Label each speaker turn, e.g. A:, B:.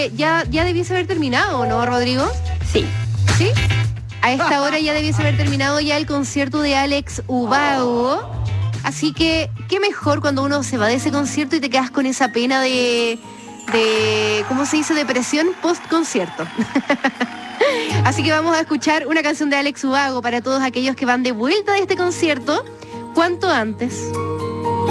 A: que ya debiese haber terminado, ¿no, Rodrigo?
B: Sí.
A: ¿Sí? A esta hora ya debiese haber terminado ya el concierto de Alex Ubago. Así que, qué mejor cuando uno se va de ese concierto y te quedas con esa pena de ¿cómo se dice? Depresión post-concierto. Así que vamos a escuchar una canción de Alex Ubago para todos aquellos que van de vuelta de este concierto cuanto antes.